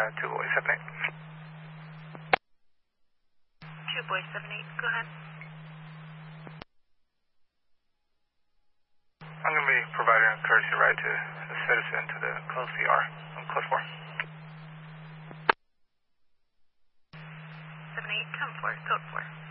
2 boys, 7-8. 2 boys, 7-8, go ahead. I'm going to be providing a courtesy ride to a citizen to the close CR on code 4. 7-8, come 4, code 4.